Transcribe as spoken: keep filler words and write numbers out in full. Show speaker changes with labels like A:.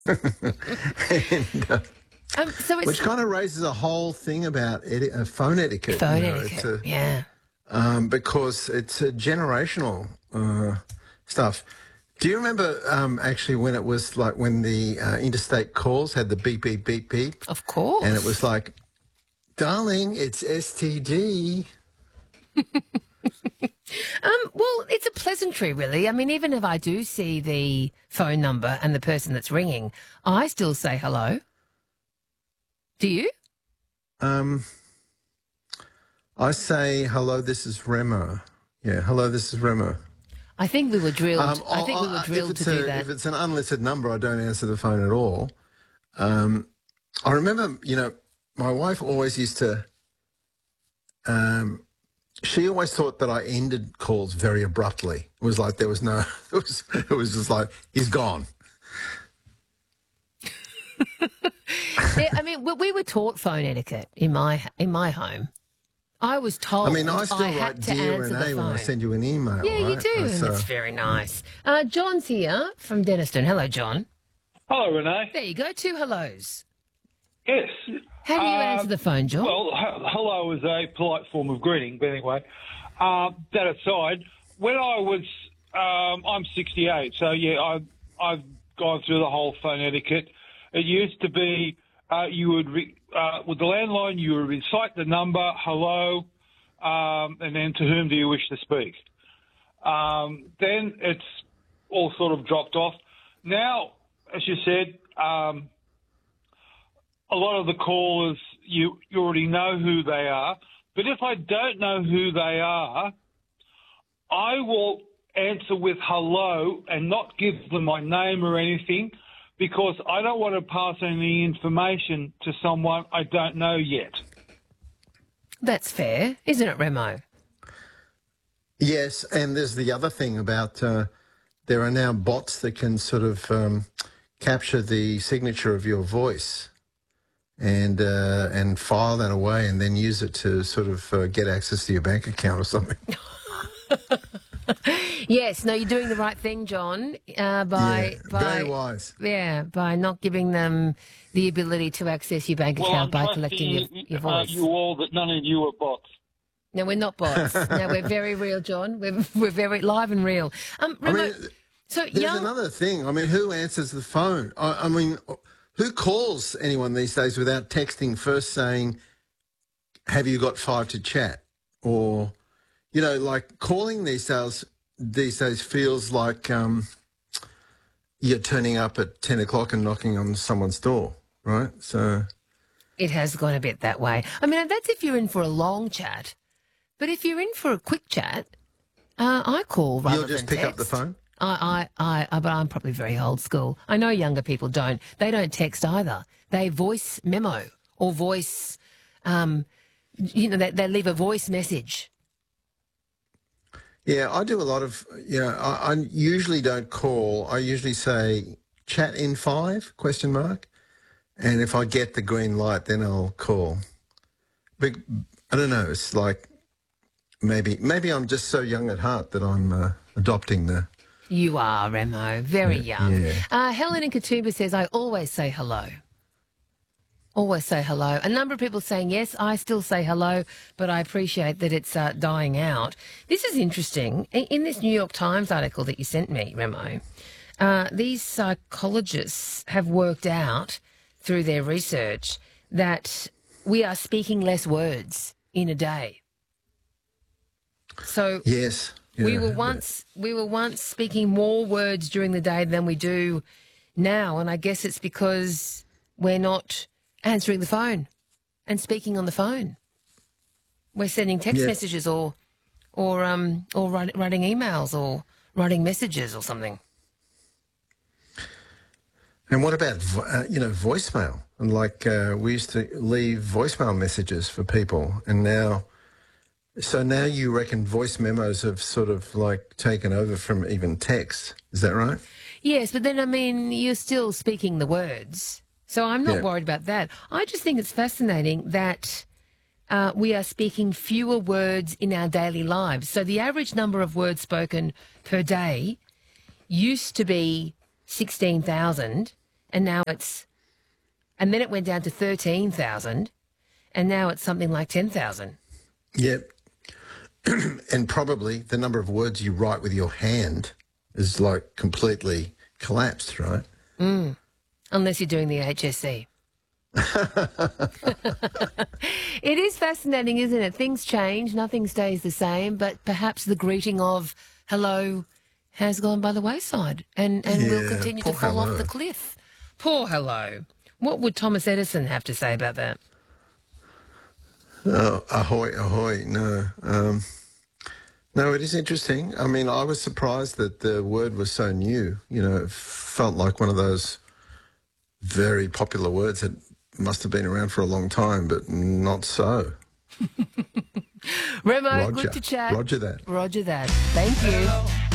A: and, uh,
B: Um, so it's
A: which kind of raises a whole thing about eti- uh, phone etiquette.
B: phone
A: you know,
B: etiquette.
A: It's a,
B: Yeah.
A: um, because it's a generational uh, stuff. Do you remember um, actually when it was like when the uh, interstate calls had the beep, beep, beep, beep?
B: Of course.
A: And it was like, darling, it's S T D.
B: Um, well, it's a pleasantry, really. I mean, even if I do see the phone number and the person that's ringing, I still say hello. Do you?
A: Um, I say, hello, this is Remo. Yeah, hello, this is Remo.
B: I think we were drilled.
A: Um,
B: I think we were
A: I-
B: drilled
A: if
B: to
A: it's
B: do
A: a,
B: that.
A: If it's an unlisted number, I don't answer the phone at all. Um, I remember, you know, my wife always used to, um, she always thought that I ended calls very abruptly. It was like there was no, it was, it was just like, he's gone.
B: Yeah, I mean, we, we were taught phone etiquette in my in my home. I was told
A: I mean, I still
B: had
A: write
B: to
A: Dear
B: answer the
A: Renee
B: phone.
A: when I send you an email,
B: Yeah, you
A: right?
B: do,
A: That's,
B: and
A: uh,
B: it's very nice. Uh, John's here from Denniston. Hello, John.
C: Hello, Renee.
B: There you go, two hellos.
C: Yes.
B: How do you
C: Uh,
B: answer the phone, John?
C: Well, h- hello is a polite form of greeting, but anyway, uh, that aside, when I was, um, I'm sixty-eight, so yeah, I've, I've gone through the whole phone etiquette. It used to be uh, you would, re- uh, with the landline, you would recite the number, hello, um, and then to whom do you wish to speak. Um, then it's all sort of dropped off. Now, as you said, um, a lot of the callers, you, you already know who they are. But if I don't know who they are, I will answer with hello and not give them my name or anything because I don't want to pass any information to someone I don't know yet.
B: That's fair, isn't it, Remo?
A: yes, and there's the other thing about uh, there are now bots that can sort of um, capture the signature of your voice and uh, and file that away and then use it to sort of uh, get access to your bank account or something.
B: Yes, no, you're doing the right thing, John, uh, by,
A: yeah,
B: by
A: very wise.
B: Yeah, by not giving them the ability to access your bank
C: Well,
B: account
C: I'm
B: by
C: trusting
B: collecting your,
C: you,
B: your
C: uh,
B: voice.
C: you all that none of you are bots.
B: No, we're not bots. No, we're very real, John. We're we're very live and real. Um,
A: I
B: Remo,
A: mean,
B: so
A: there's
B: young.
A: another thing. I mean, who answers the phone? I, I mean, who calls anyone these days without texting first saying, have you got five to chat? Or, you know, like calling these days, these days feels like um, you're turning up at ten o'clock and knocking on someone's door, right? So,
B: It has gone a bit that way. I mean, that's if you're in for a long chat. But if you're in for a quick chat, uh, I call rather
A: you'll just
B: than
A: pick up the
B: text.
A: phone?
B: I, I, I, but I'm probably very old school. I know younger people don't. They don't text either. They voice memo or voice, um, you know, they, they leave a voice message.
A: Yeah, I do a lot of, you know, I, I usually don't call. I usually say chat in five, question mark. And if I get the green light, then I'll call. But I don't know, it's like maybe maybe I'm just so young at heart that I'm uh, adopting the...
B: You are, Remo. Very
A: Yeah,
B: young.
A: yeah.
B: Uh, Helen in Katoomba says, I always say hello. Always say hello. A number of people saying, yes, I still say hello, but I appreciate that it's uh, dying out. This is interesting. In, in this New York Times article that you sent me, Remo, uh, these psychologists have worked out through their research that we are speaking less words in a day. So
A: Yes.
B: we
A: yeah.
B: were once we were once speaking more words during the day than we do now, and I guess it's because we're not answering the phone and speaking on the phone. We're sending text
A: Yeah.
B: messages or or um or write, writing emails or writing messages or something.
A: And what about, vo- uh, you know, voicemail? And like uh, we used to leave voicemail messages for people and now... So now you reckon voice memos have sort of like taken over from even text. Is that right?
B: Yes, but then, I mean, you're still speaking the words. So I'm not
A: Yeah.
B: worried about that. I just think it's fascinating that uh, we are speaking fewer words in our daily lives. So the average number of words spoken per day used to be sixteen thousand, and now it's, and then it went down to thirteen thousand, and now it's something like ten thousand.
A: Yep. And probably the number of words you write with your hand is like completely collapsed, right?
B: Mm. Unless you're doing the H S C. It is fascinating, isn't it? Things change, nothing stays the same, but perhaps the greeting of hello has gone by the wayside and, and will
A: Yeah,
B: continue to
A: poor
B: fall
A: hello.
B: off the cliff. Poor hello. What would Thomas Edison have to say about that?
A: Oh, ahoy, ahoy. No. Um, no, it is interesting. I mean, I was surprised that the word was so new. You know, it felt like one of those very popular words that must have been around for a long time, but not so.
B: Remo,
A: Roger.
B: good to chat.
A: Roger that.
B: Roger that. Thank you.